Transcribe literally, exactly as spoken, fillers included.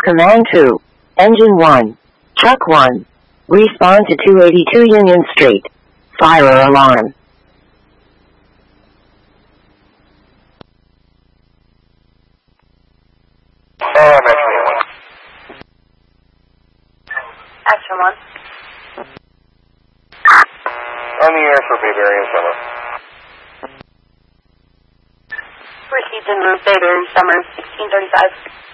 Command two. Engine one. Truck one. Respond to two eighty-two Union Street. Fire alarm. Action one. On the air for Bayberry and Summer. Received in Bayberry, Summer, sixteen thirty-five.